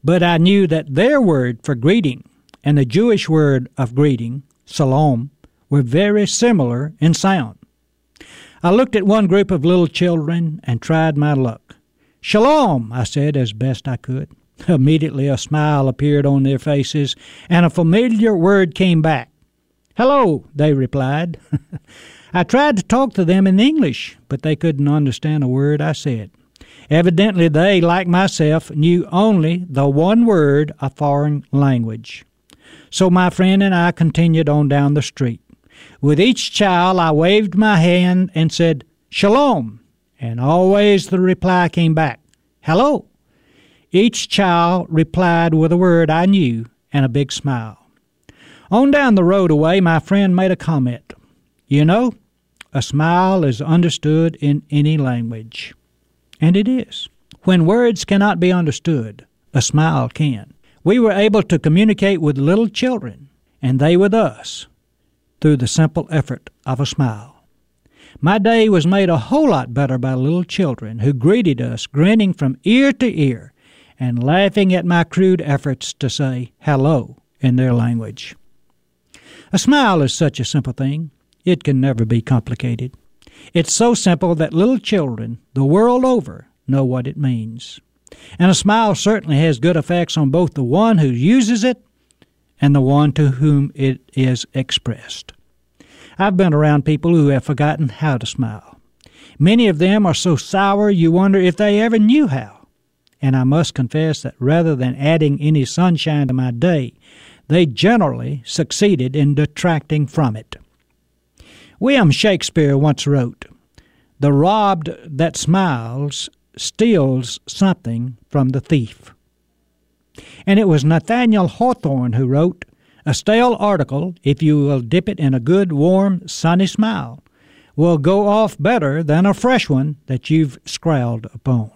But I knew that their word for greeting and the Jewish word of greeting, shalom, were very similar in sound. I looked at one group of little children and tried my luck. Shalom, I said as best I could. Immediately a smile appeared on their faces, and a familiar word came back. Hello, they replied. I tried to talk to them in English, but they couldn't understand a word I said. Evidently they, like myself, knew only the one word of foreign language. So my friend and I continued on down the street. With each child I waved my hand and said, Shalom, and always the reply came back, Hello. Each child replied with a word I knew and a big smile. On down the road away, my friend made a comment. You know, a smile is understood in any language. And it is. When words cannot be understood, a smile can. We were able to communicate with little children, and they with us, through the simple effort of a smile. My day was made a whole lot better by little children who greeted us, grinning from ear to ear, and laughing at my crude efforts to say hello in their language. A smile is such a simple thing, it can never be complicated. It's so simple that little children, the world over, know what it means. And a smile certainly has good effects on both the one who uses it and the one to whom it is expressed. I've been around people who have forgotten how to smile. Many of them are so sour you wonder if they ever knew how. And I must confess that rather than adding any sunshine to my day, they generally succeeded in detracting from it. William Shakespeare once wrote, "The robbed that smiles steals something from the thief." And it was Nathaniel Hawthorne who wrote, "A stale article, if you will dip it in a good, warm, sunny smile, will go off better than a fresh one that you've scrawled upon."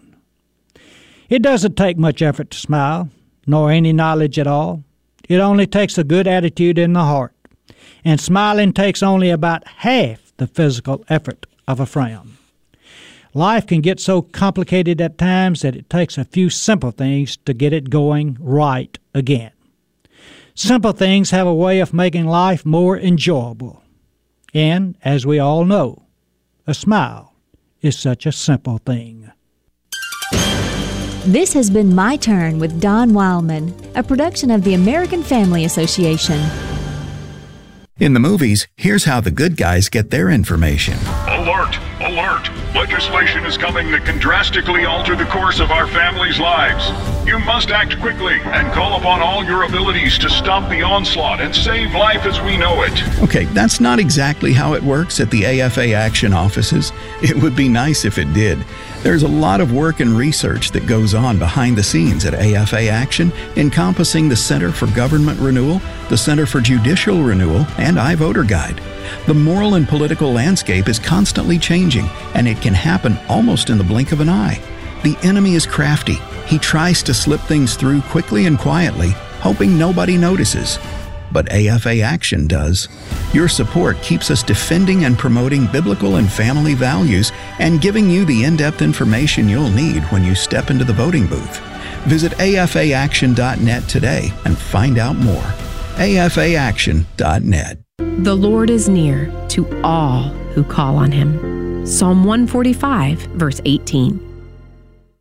It doesn't take much effort to smile, nor any knowledge at all. It only takes a good attitude in the heart. And smiling takes only about half the physical effort of a frown. Life can get so complicated at times that it takes a few simple things to get it going right again. Simple things have a way of making life more enjoyable. And, as we all know, a smile is such a simple thing. This has been My Turn with Don Wildman, a production of the American Family Association. In the movies, here's how the good guys get their information. Alert! Alert! Legislation is coming that can drastically alter the course of our families' lives. You must act quickly and call upon all your abilities to stop the onslaught and save life as we know it. Okay, that's not exactly how it works at the AFA Action offices. It would be nice if it did. There's a lot of work and research that goes on behind the scenes at AFA Action, encompassing the Center for Government Renewal, the Center for Judicial Renewal, and iVoter Guide. The moral and political landscape is constantly changing, and it can happen almost in the blink of an eye. The enemy is crafty. He tries to slip things through quickly and quietly, hoping nobody notices. But AFA Action does. Your support keeps us defending and promoting biblical and family values and giving you the in-depth information you'll need when you step into the voting booth. Visit afaaction.net today and find out more. afaaction.net. The Lord is near to all who call on Him. Psalm 145, verse 18.